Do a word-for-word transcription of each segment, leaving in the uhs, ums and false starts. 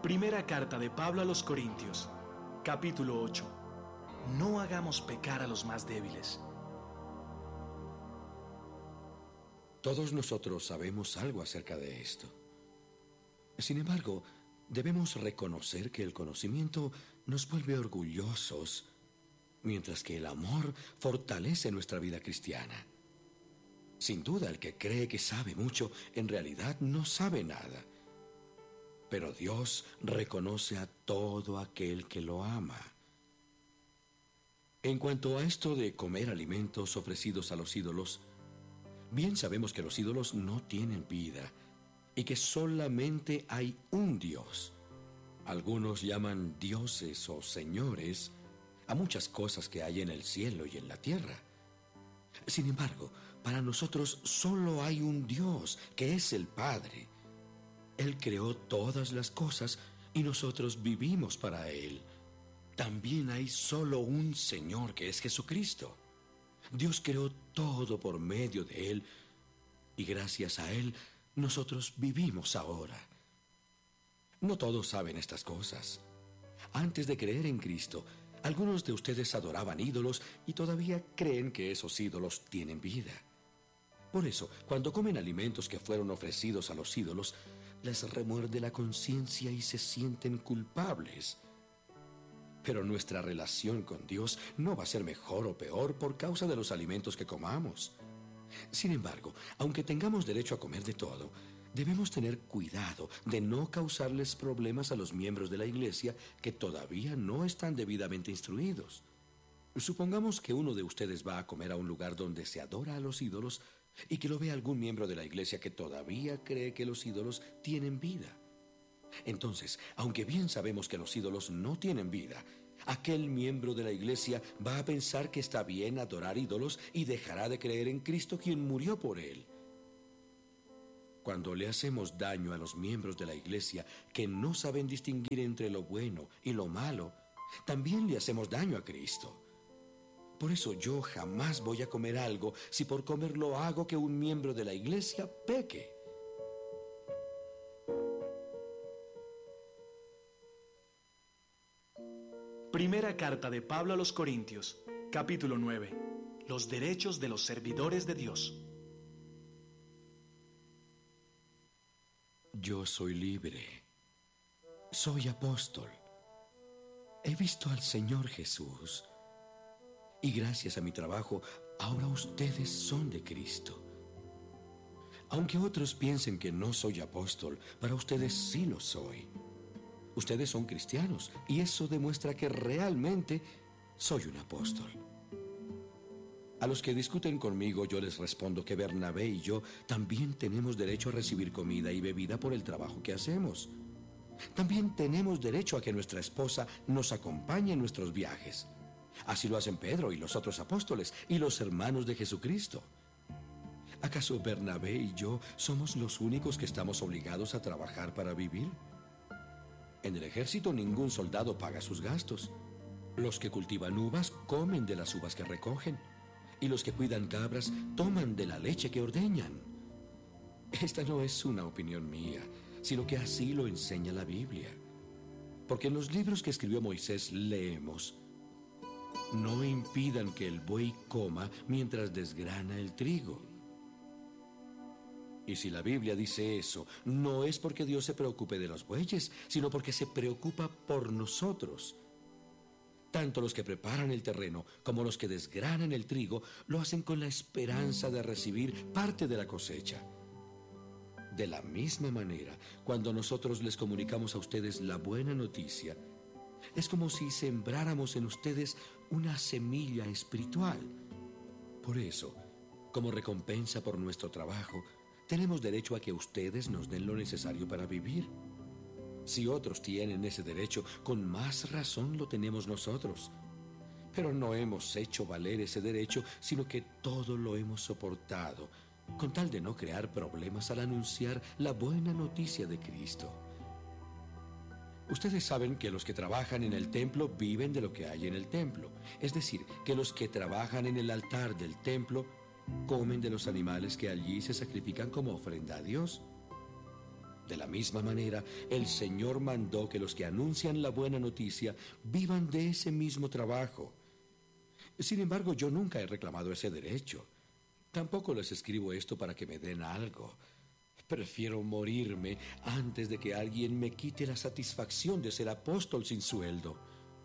Primera carta de Pablo a los Corintios, capítulo ocho. No hagamos pecar a los más débiles. Todos nosotros sabemos algo acerca de esto. Sin embargo, debemos reconocer que el conocimiento nos vuelve orgullosos, mientras que el amor fortalece nuestra vida cristiana. Sin duda, el que cree que sabe mucho, en realidad no sabe nada. Pero Dios reconoce a todo aquel que lo ama. En cuanto a esto de comer alimentos ofrecidos a los ídolos, bien sabemos que los ídolos no tienen vida y que solamente hay un Dios. Algunos llaman dioses o señores a muchas cosas que hay en el cielo y en la tierra. Sin embargo, para nosotros solo hay un Dios, que es el Padre. Él creó todas las cosas y nosotros vivimos para Él. También hay solo un Señor, que es Jesucristo. Dios creó todo por medio de Él y gracias a Él nosotros vivimos ahora. No todos saben estas cosas. Antes de creer en Cristo, algunos de ustedes adoraban ídolos y todavía creen que esos ídolos tienen vida. Por eso, cuando comen alimentos que fueron ofrecidos a los ídolos, les remuerde la conciencia y se sienten culpables. Pero nuestra relación con Dios no va a ser mejor o peor por causa de los alimentos que comamos. Sin embargo, aunque tengamos derecho a comer de todo, debemos tener cuidado de no causarles problemas a los miembros de la iglesia que todavía no están debidamente instruidos. Supongamos que uno de ustedes va a comer a un lugar donde se adora a los ídolos y que lo ve algún miembro de la iglesia que todavía cree que los ídolos tienen vida. Entonces, aunque bien sabemos que los ídolos no tienen vida, aquel miembro de la iglesia va a pensar que está bien adorar ídolos y dejará de creer en Cristo, quien murió por él. Cuando le hacemos daño a los miembros de la iglesia que no saben distinguir entre lo bueno y lo malo, también le hacemos daño a Cristo. Por eso yo jamás voy a comer algo si por comerlo hago que un miembro de la iglesia peque. Primera carta de Pablo a los Corintios, capítulo nueve. Los derechos de los servidores de Dios. Yo soy libre. Soy apóstol. He visto al Señor Jesús. Y gracias a mi trabajo, ahora ustedes son de Cristo. Aunque otros piensen que no soy apóstol, para ustedes sí lo soy. Ustedes son cristianos y eso demuestra que realmente soy un apóstol. A los que discuten conmigo, yo les respondo que Bernabé y yo también tenemos derecho a recibir comida y bebida por el trabajo que hacemos. También tenemos derecho a que nuestra esposa nos acompañe en nuestros viajes. Así lo hacen Pedro y los otros apóstoles y los hermanos de Jesucristo. ¿Acaso Bernabé y yo somos los únicos que estamos obligados a trabajar para vivir? En el ejército ningún soldado paga sus gastos. Los que cultivan uvas comen de las uvas que recogen, y los que cuidan cabras toman de la leche que ordeñan. Esta no es una opinión mía, sino que así lo enseña la Biblia. Porque en los libros que escribió Moisés leemos: no impidan que el buey coma mientras desgrana el trigo. Y si la Biblia dice eso, no es porque Dios se preocupe de los bueyes, sino porque se preocupa por nosotros. Tanto los que preparan el terreno como los que desgranan el trigo lo hacen con la esperanza de recibir parte de la cosecha. De la misma manera, cuando nosotros les comunicamos a ustedes la buena noticia, es como si sembráramos en ustedes una semilla espiritual. Por eso, como recompensa por nuestro trabajo, tenemos derecho a que ustedes nos den lo necesario para vivir. Si otros tienen ese derecho, con más razón lo tenemos nosotros. Pero no hemos hecho valer ese derecho, sino que todo lo hemos soportado, con tal de no crear problemas al anunciar la buena noticia de Cristo. Ustedes saben que los que trabajan en el templo viven de lo que hay en el templo. Es decir, que los que trabajan en el altar del templo comen de los animales que allí se sacrifican como ofrenda a Dios. De la misma manera, el Señor mandó que los que anuncian la buena noticia vivan de ese mismo trabajo. Sin embargo, yo nunca he reclamado ese derecho. Tampoco les escribo esto para que me den algo. Prefiero morirme antes de que alguien me quite la satisfacción de ser apóstol sin sueldo.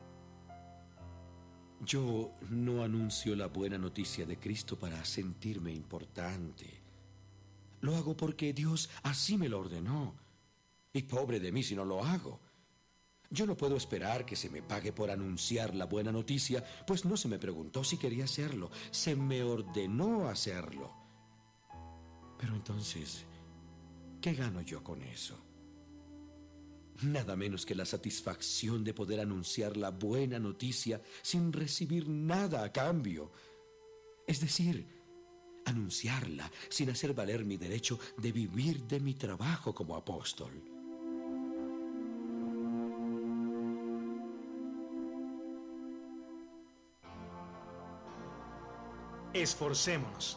Yo no anuncio la buena noticia de Cristo para sentirme importante. Lo hago porque Dios así me lo ordenó. Y pobre de mí si no lo hago. Yo no puedo esperar que se me pague por anunciar la buena noticia, pues no se me preguntó si quería hacerlo. Se me ordenó hacerlo. Pero entonces, ¿qué gano yo con eso? Nada menos que la satisfacción de poder anunciar la buena noticia sin recibir nada a cambio. Es decir, anunciarla sin hacer valer mi derecho de vivir de mi trabajo como apóstol. Esforcémonos.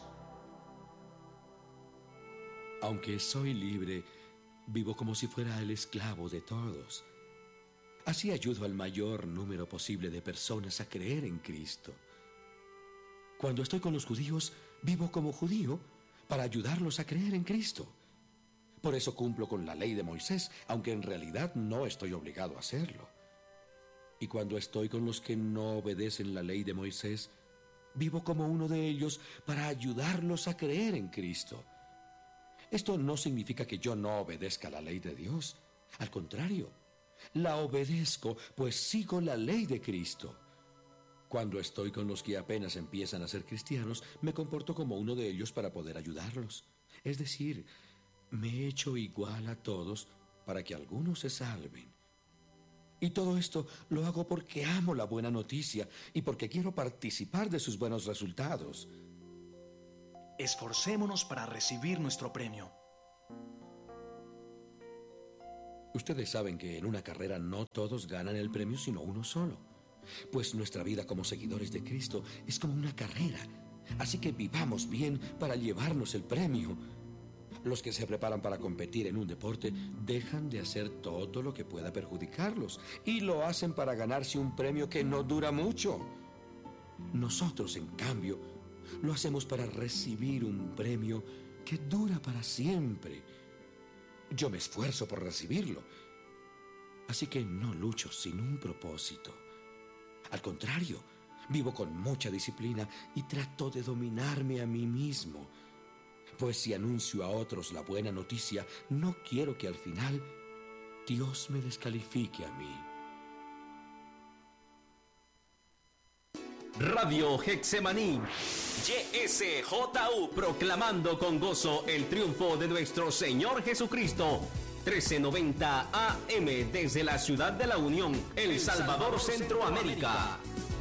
Aunque soy libre, vivo como si fuera el esclavo de todos. Así ayudo al mayor número posible de personas a creer en Cristo. Cuando estoy con los judíos, vivo como judío para ayudarlos a creer en Cristo. Por eso cumplo con la ley de Moisés, aunque en realidad no estoy obligado a hacerlo. Y cuando estoy con los que no obedecen la ley de Moisés, vivo como uno de ellos para ayudarlos a creer en Cristo. Esto no significa que yo no obedezca la ley de Dios. Al contrario, la obedezco, pues sigo la ley de Cristo. Cuando estoy con los que apenas empiezan a ser cristianos, me comporto como uno de ellos para poder ayudarlos. Es decir, me he hecho igual a todos para que algunos se salven. Y todo esto lo hago porque amo la buena noticia y porque quiero participar de sus buenos resultados. Esforcémonos para recibir nuestro premio. Ustedes saben que en una carrera no todos ganan el premio, sino uno solo. Pues nuestra vida como seguidores de Cristo es como una carrera. Así que vivamos bien para llevarnos el premio. Los que se preparan para competir en un deporte dejan de hacer todo lo que pueda perjudicarlos y lo hacen para ganarse un premio que no dura mucho. Nosotros, en cambio, lo hacemos para recibir un premio que dura para siempre. Yo me esfuerzo por recibirlo, así que no lucho sin un propósito. Al contrario, vivo con mucha disciplina y trato de dominarme a mí mismo. Pues si anuncio a otros la buena noticia, no quiero que al final Dios me descalifique a mí. Radio Getsemaní, Y S J U, proclamando con gozo el triunfo de nuestro Señor Jesucristo. trece noventa A M desde la ciudad de La Unión, El Salvador, Centroamérica.